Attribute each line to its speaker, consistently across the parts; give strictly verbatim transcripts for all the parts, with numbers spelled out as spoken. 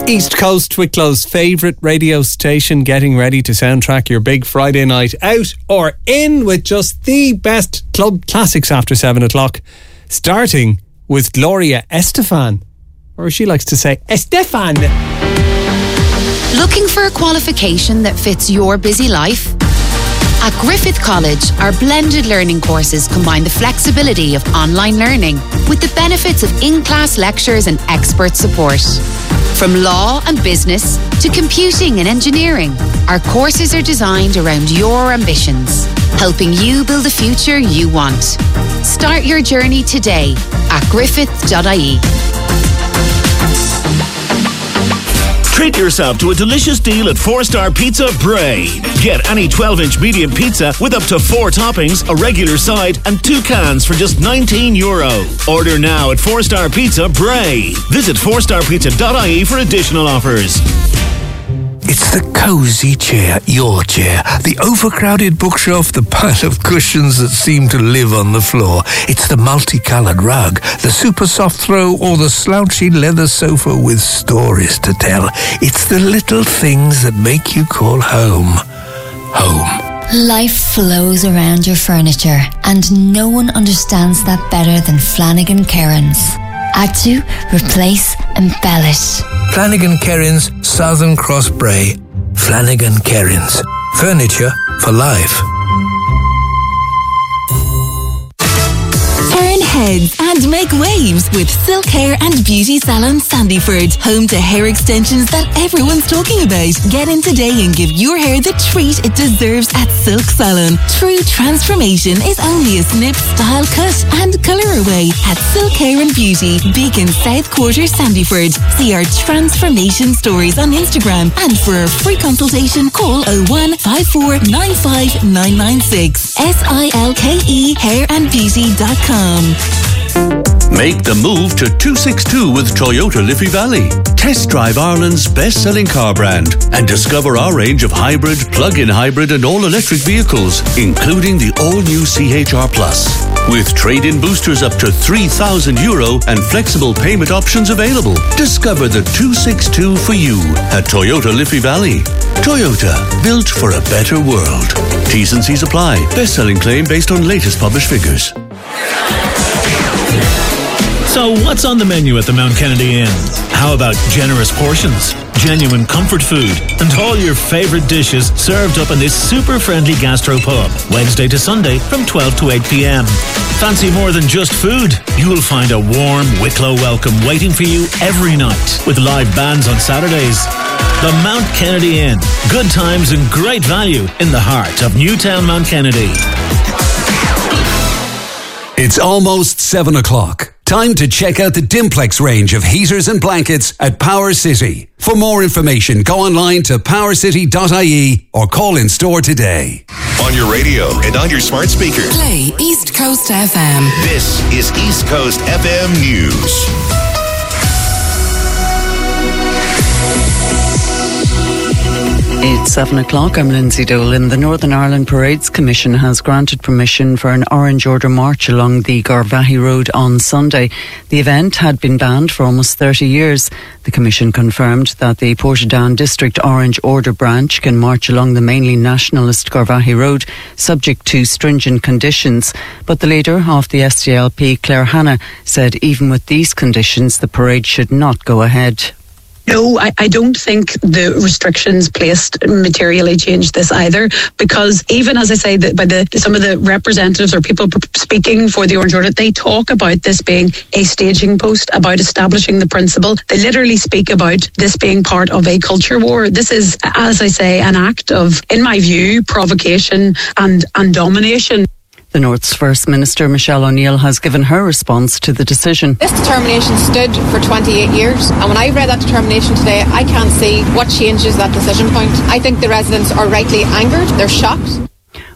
Speaker 1: East Coast, Wicklow's favourite radio station, getting ready to soundtrack your big Friday night out or in with just the best club classics after seven o'clock, starting with Gloria Estefan, or as she likes to say, Estefan.
Speaker 2: Looking for a qualification that fits your busy life? At Griffith College, our blended learning courses combine the flexibility of online learning with the benefits of in-class lectures and expert support. From law and business to computing and engineering, our courses are designed around your ambitions, helping you build the future you want. Start your journey today at griffith dot I E.
Speaker 3: Treat yourself to a delicious deal at Four Star Pizza Bray. Get any twelve inch medium pizza with up to four toppings, a regular side, and two cans for just nineteen euro. Order now at Four Star Pizza Bray. Visit four star pizza dot I E for additional offers.
Speaker 4: It's the cosy chair, your chair, the overcrowded bookshelf, the pile of cushions that seem to live on the floor. It's the multicoloured rug, the super soft throw, or the slouchy leather sofa with stories to tell. It's the little things that make you call home, home.
Speaker 5: Life flows around your furniture, and no one understands that better than Flanagan Cairns. Add to, replace, embellish.
Speaker 4: Flanagan Cairns, Southern Cross Bray. Flanagan Cairns. Furniture for life.
Speaker 6: Turn heads and make waves with Silk Hair and Beauty Salon Sandyford, home to hair extensions that everyone's talking about. Get in today and give your hair the treat it deserves at Silk Salon. True transformation is only a snip, style, cut and colour away at Silk Hair and Beauty, Beacon South Quarter, Sandyford. See our transformation stories on Instagram, and for a free consultation call oh one five four nine five nine nine six. S I L K E hair and beauty dot com.
Speaker 7: Make the move to two sixty-two with Toyota Liffey Valley. Test drive Ireland's best-selling car brand and discover our range of hybrid, plug-in hybrid and all-electric vehicles, including the all-new C H R Plus. With trade-in boosters up to three thousand euro and flexible payment options available. Discover the two sixty-two for you at Toyota Liffey Valley. Toyota, built for a better world. T's and C's apply. Best-selling claim based on latest published figures.
Speaker 8: So what's on the menu at the Mount Kennedy Inn? How about generous portions, genuine comfort food, and all your favourite dishes served up in this super-friendly gastropub, Wednesday to Sunday from twelve to eight p.m. Fancy more than just food? You will find a warm Wicklow welcome waiting for you every night, with live bands on Saturdays. The Mount Kennedy Inn. Good times and great value in the heart of Newtown Mount Kennedy.
Speaker 9: It's almost seven o'clock. Time to check out the Dimplex range of heaters and blankets at Power City. For more information, go online to power city dot I E or call in store today.
Speaker 10: On your radio and on your smart speaker.
Speaker 6: Play East Coast F M.
Speaker 10: This is East Coast F M News.
Speaker 11: It's seven o'clock. I'm Lindsay Dolan. The Northern Ireland Parades Commission has granted permission for an Orange Order march along the Garvaghey Road on Sunday. The event had been banned for almost thirty years. The Commission confirmed that the Portadown District Orange Order branch can march along the mainly nationalist Garvaghey Road, subject to stringent conditions. But the leader of the S D L P, Claire Hanna, said even with these conditions, the parade should not go ahead.
Speaker 12: No, I, I don't think the restrictions placed materially changed this either, because even as I say, that by the some of the representatives or people speaking for the Orange Order, they talk about this being a staging post, about establishing the principle. They literally speak about this being part of a culture war. This is, as I say, an act of, in my view, provocation and, and domination.
Speaker 11: The North's First Minister, Michelle O'Neill, has given her response to the decision.
Speaker 13: This determination stood for twenty-eight years, and when I read that determination today, I can't see what changes that decision point. I think the residents are rightly angered, they're shocked.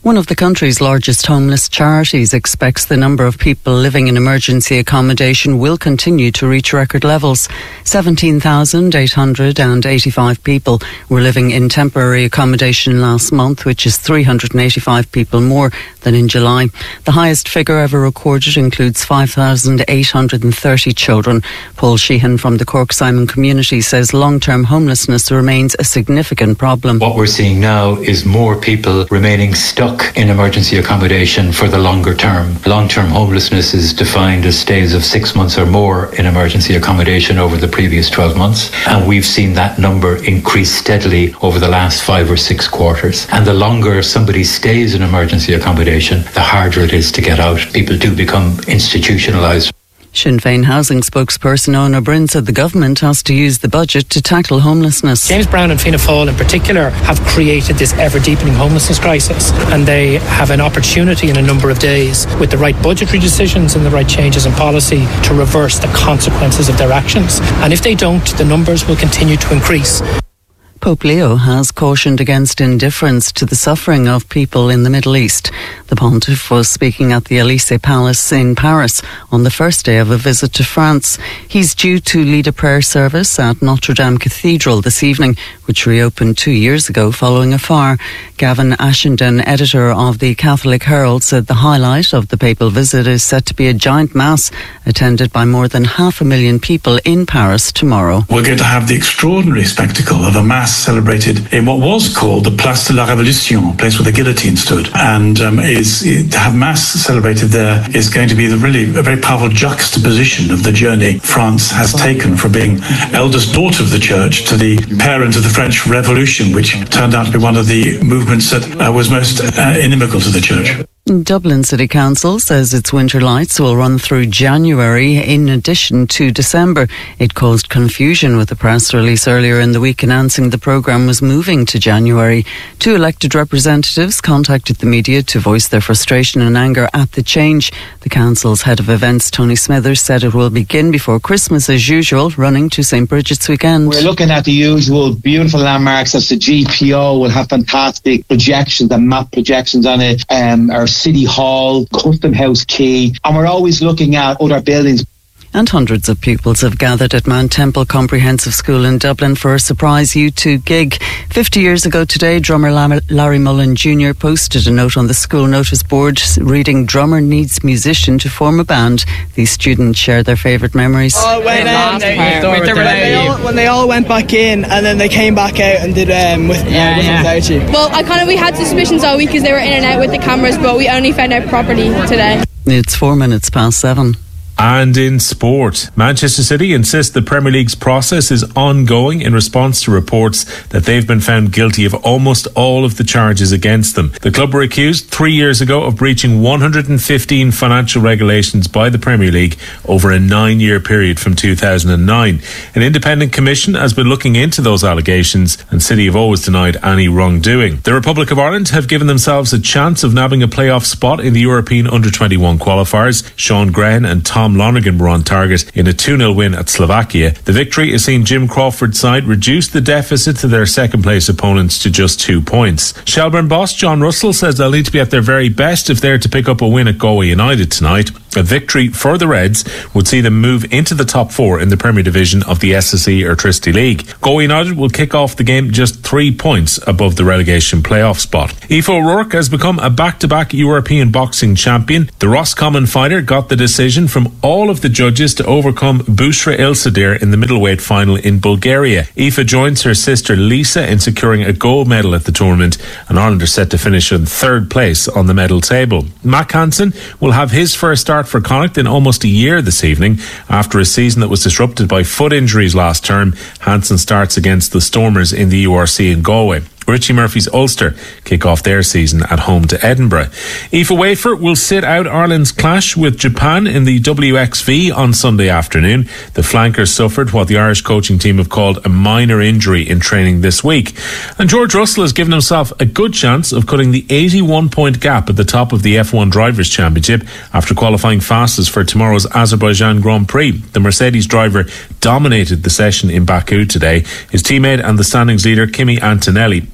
Speaker 11: One of the country's largest homeless charities expects the number of people living in emergency accommodation will continue to reach record levels. seventeen thousand eight hundred eighty-five people were living in temporary accommodation last month, which is three hundred eighty-five people more than in July. The highest figure ever recorded includes five thousand eight hundred thirty children. Paul Sheehan from the Cork Simon community says long-term homelessness remains a significant problem.
Speaker 14: What we're seeing now is more people remaining stuck in emergency accommodation for the longer term. Long-term homelessness is defined as stays of six months or more in emergency accommodation over the previous twelve months. And we've seen that number increase steadily over the last five or six quarters. And the longer somebody stays in emergency accommodation, the harder it is to get out. People do become institutionalised.
Speaker 11: Sinn Féin housing spokesperson Ona Bryn said the government has to use the budget to tackle homelessness.
Speaker 15: James Brown and Fianna Fáil in particular have created this ever-deepening homelessness crisis, and they have an opportunity in a number of days with the right budgetary decisions and the right changes in policy to reverse the consequences of their actions. And if they don't, the numbers will continue to increase.
Speaker 11: Pope Leo has cautioned against indifference to the suffering of people in the Middle East. The pontiff was speaking at the Élysée Palace in Paris on the first day of a visit to France. He's due to lead a prayer service at Notre Dame Cathedral this evening, which reopened two years ago following a fire. Gavin Ashenden, editor of the Catholic Herald, said the highlight of the papal visit is set to be a giant mass attended by more than half a million people in Paris tomorrow.
Speaker 16: We're going to have the extraordinary spectacle of a mass celebrated in what was called the Place de la Révolution, a place where the guillotine stood. And um, is to have mass celebrated there is going to be the really a very powerful juxtaposition of the journey France has taken from being eldest daughter of the church to the parent of the French Revolution, which turned out to be one of the movements that uh, was most uh, inimical to the church.
Speaker 11: Dublin City Council says its winter lights will run through January in addition to December. It caused confusion with the press release earlier in the week announcing the programme was moving to January. Two elected representatives contacted the media to voice their frustration and anger at the change. The council's head of events, Tony Smithers, said it will begin before Christmas as usual, running to Saint Bridget's weekend.
Speaker 17: We're looking at the usual beautiful landmarks. As the G P O will have fantastic projections and map projections on it. Um, our City Hall, Custom House Quay, and we're always looking at other buildings.
Speaker 11: And hundreds of pupils have gathered at Mount Temple Comprehensive School in Dublin for a surprise U two gig. Fifty years ago today, drummer Larry Mullen Junior posted a note on the school notice board reading, "Drummer needs musician to form a band." These students shared their favourite memories.
Speaker 18: Oh, when, um, they, when, they all, when they all went back in and then they came back out and did um, with, yeah, uh, with yeah. without you.
Speaker 19: Well, I kind of we had suspicions all week because they were in and out with the cameras, but we only found out properly today.
Speaker 11: It's four minutes past seven.
Speaker 20: And in sport, Manchester City insist the Premier League's process is ongoing in response to reports that they've been found guilty of almost all of the charges against them. The club were accused three years ago of breaching one hundred fifteen financial regulations by the Premier League over a nine-year period from two thousand nine. An independent commission has been looking into those allegations, and City have always denied any wrongdoing. The Republic of Ireland have given themselves a chance of nabbing a playoff spot in the European under twenty-one qualifiers. Sean Grehan and Tom Tom Lonergan were on target in a two nil win at Slovakia. The victory has seen Jim Crawford's side reduce the deficit to their second place opponents to just two points. Shelbourne boss John Russell says they'll need to be at their very best if they're to pick up a win at Galway United tonight. A victory for the Reds would see them move into the top four in the Premier Division of the S S E Airtricity League. Galway United will kick off the game just three points above the relegation playoff spot. Aoife O'Rourke has become a back-to-back European boxing champion. The Roscommon fighter got the decision from all of the judges to overcome Bushra Ilsadir in the middleweight final in Bulgaria. Aoife joins her sister Lisa in securing a gold medal at the tournament, and Ireland are set to finish in third place on the medal table. Mac Hansen will have his first start for Connacht in almost a year this evening. After a season that was disrupted by foot injuries last term, Hansen starts against the Stormers in the U R C in Galway. Richie Murphy's Ulster kick off their season at home to Edinburgh. Aoife Wafer will sit out Ireland's clash with Japan in the W X V on Sunday afternoon. The flankers suffered what the Irish coaching team have called a minor injury in training this week. And George Russell has given himself a good chance of cutting the eighty-one point gap at the top of the F one Drivers' Championship after qualifying fastest for tomorrow's Azerbaijan Grand Prix. The Mercedes driver dominated the session in Baku today. His teammate and the standings leader Kimi Antonelli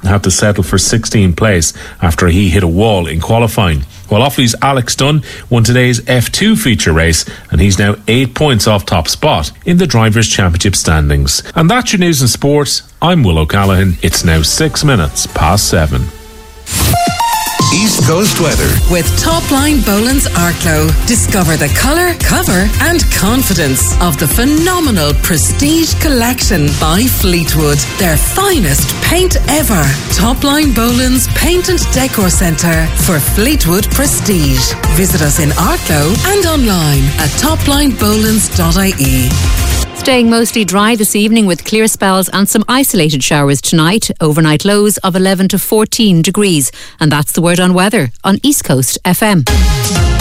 Speaker 20: had to settle for sixteenth place after he hit a wall in qualifying. While Offaly's Alex Dunn won today's F two feature race, and he's now eight points off top spot in the Drivers' Championship standings. And that's your news and sports. I'm Will O'Callaghan. It's now six minutes past seven.
Speaker 10: East Coast weather.
Speaker 21: With Topline Boland's Arklow. Discover the colour, cover and confidence of the phenomenal Prestige Collection by Fleetwood. Their finest paint ever. Topline Boland's Paint and Decor Centre for Fleetwood Prestige. Visit us in Arklow and online at topline bolands dot I E.
Speaker 22: Staying mostly dry this evening with clear spells and some isolated showers tonight. Overnight lows of eleven to fourteen degrees. And that's the word on weather on East Coast F M.